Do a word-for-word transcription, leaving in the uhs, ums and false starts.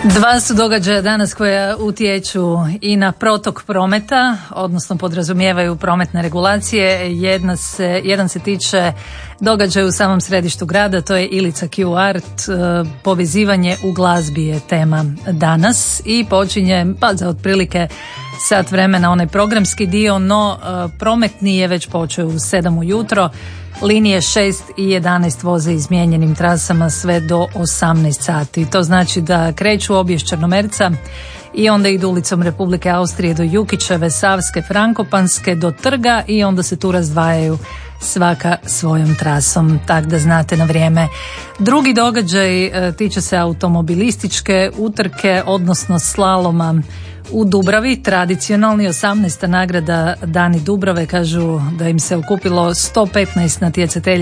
Dva su događaja danas koja utječu i na protok prometa, odnosno podrazumijevaju prometne regulacije. Jedna se, jedan se tiče događaja u samom središtu grada, to je Ilica Q Art. Povezivanje u glazbi je tema danas i počinje pa za otprilike sat vremena onaj programski dio, no prometni je već počeo u sedam ujutro. Linije šest i jedanaest voze izmijenjenim trasama sve do osamnaest sati. To znači da kreću obje s Črnomerca i onda idu ulicom Republike Austrije do Jukićeve, Savske, Frankopanske do Trga i onda se tu razdvajaju svaka svojom trasom, tak da znate na vrijeme. Drugi događaj e, tiče se automobilističke utrke, odnosno slaloma u Dubravi, tradicionalni osamnaesta nagrada Dani Dubrave. Kažu da im se okupilo sto petnaest natjecatelji